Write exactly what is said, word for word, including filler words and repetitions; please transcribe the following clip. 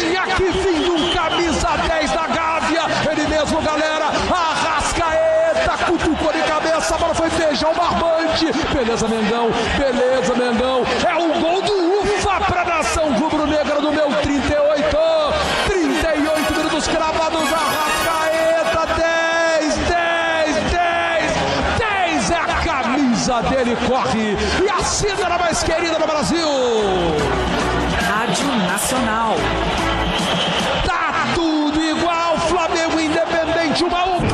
Tinha que vir um camisa dez da Gávea. Ele mesmo, galera. Arrascaeta cutucou de cabeça. A bola foi beijar o barbante. Beleza, Mengão. Beleza, Mengão. É o gol do Ufa pra nação rubro-negra do meu trinta e oito. trinta e oito minutos cravados. Arrascaeta. dez, dez, dez. dez é a camisa dele. Corre e assina na mais querida do Brasil. Rádio Nacional. Tá tudo igual. Flamengo Independente. Uma